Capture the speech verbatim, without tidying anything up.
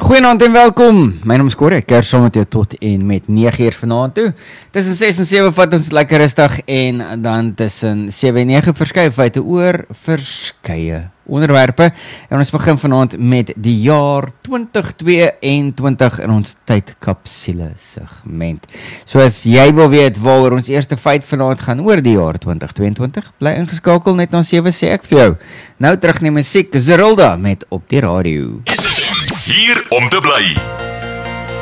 Goeienaand en welkom, my naam is Corrie, ek kers saam met jou tot en met nege uur vanaand toe. Tussen ses en sewe vat ons lekker rustig en dan tussen sewe en nege verskeie feite oor verskeie onderwerpe. En ons begin vanaand met die jaar twintig tweeëntwintig in ons tydkapsule segment. So as jy wil weet waaroor ons eerste feit vanaand gaan oor die jaar twintig tweeëntwintig, bly ingeskakel net na sewe sê ek vir jou. Nou terug na musiek, Zerilda met Op die Radio. Hier om te bly.